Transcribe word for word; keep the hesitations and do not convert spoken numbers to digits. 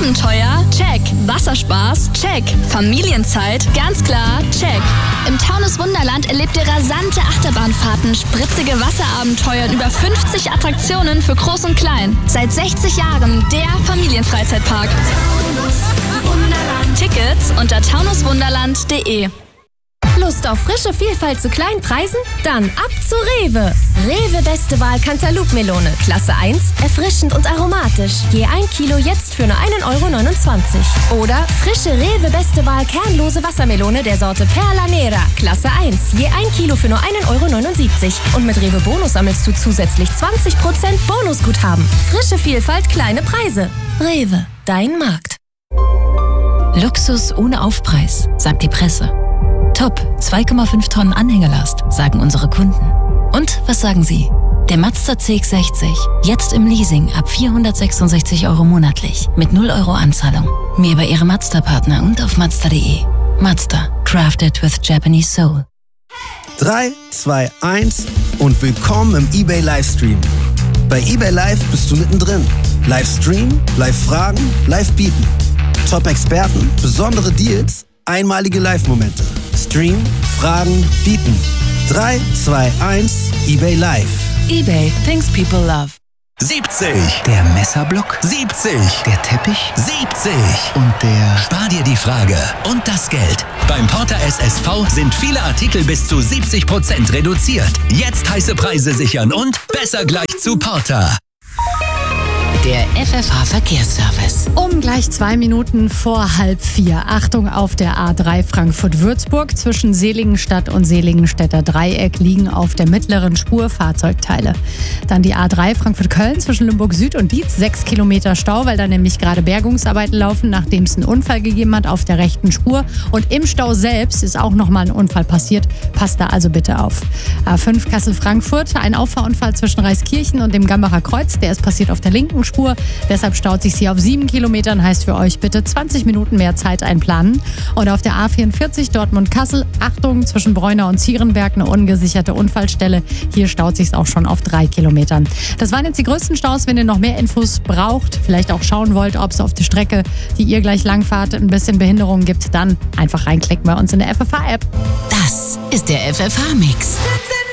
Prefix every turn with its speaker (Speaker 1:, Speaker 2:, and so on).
Speaker 1: Abenteuer? Check. Wasserspaß? Check. Familienzeit? Ganz klar, check. Im Taunus Wunderland erlebt ihr rasante Achterbahnfahrten, spritzige Wasserabenteuer und über fünfzig Attraktionen für Groß und Klein. Seit sechzig Jahren der Familienfreizeitpark. Tickets unter taunuswunderland punkt de.
Speaker 2: Lust auf frische Vielfalt zu kleinen Preisen? Dann ab zu Rewe. Rewe Beste Wahl Cantaloupe-Melone. Klasse eins, erfrischend und aromatisch. Je ein Kilo jetzt für nur ein Euro neunundzwanzig. Oder frische Rewe Beste Wahl kernlose Wassermelone der Sorte Perla Nera. Klasse eins, je ein Kilo für nur ein Euro neunundsiebzig. Und mit Rewe Bonus sammelst du zusätzlich zwanzig Prozent Bonusguthaben. Frische Vielfalt, kleine Preise. Rewe, dein Markt.
Speaker 3: Luxus ohne Aufpreis, sagt die Presse. Top, zwei Komma fünf Tonnen Anhängerlast, sagen unsere Kunden. Und was sagen Sie? Der Mazda C X sechzig, jetzt im Leasing ab vierhundertsechsundsechzig Euro monatlich, mit null Euro Anzahlung. Mehr über Ihre Mazda-Partner und auf mazda punkt de. Mazda, crafted with Japanese soul.
Speaker 4: drei, zwei, eins und willkommen im eBay Livestream. Bei eBay Live bist du mittendrin. Livestream, Live-Fragen, Live-Bieten. Top-Experten, besondere Deals, einmalige Live-Momente. Stream, Fragen, Bieten. drei, zwei, eins, eBay Live.
Speaker 3: eBay, things people love.
Speaker 5: siebzig. Der Messerblock. siebzig. Der Teppich. siebzig. Und der... Spar dir die Frage und das Geld. Beim Porter S S V sind viele Artikel bis zu siebzig Prozent reduziert. Jetzt heiße Preise sichern und besser gleich zu Porter.
Speaker 3: Der F F H-Verkehrsservice.
Speaker 6: Um gleich zwei Minuten vor halb vier. Achtung, auf der A drei Frankfurt-Würzburg zwischen Seligenstadt und Seligenstädter Dreieck liegen auf der mittleren Spur Fahrzeugteile. Dann die A drei Frankfurt-Köln zwischen Limburg Süd und Dietz. Sechs Kilometer Stau, weil da nämlich gerade Bergungsarbeiten laufen, nachdem es einen Unfall gegeben hat auf der rechten Spur. Und im Stau selbst ist auch nochmal ein Unfall passiert. Passt da also bitte auf. A fünf Kassel-Frankfurt. Ein Auffahrunfall zwischen Reiskirchen und dem Gambacher Kreuz. Der ist passiert auf der linken Spur. Deshalb staut sich hier auf sieben Kilometern, heißt für euch bitte zwanzig Minuten mehr Zeit einplanen. Und auf der A vierundvierzig Dortmund-Kassel, Achtung, zwischen Bräuner und Zierenberg eine ungesicherte Unfallstelle. Hier staut sich auch schon auf drei Kilometern. Das waren jetzt die größten Staus. Wenn ihr noch mehr Infos braucht, vielleicht auch schauen wollt, ob es auf der Strecke, die ihr gleich langfahrt, ein bisschen Behinderungen gibt, dann einfach reinklicken bei uns in der F F H-App.
Speaker 3: Das ist der F F H-Mix.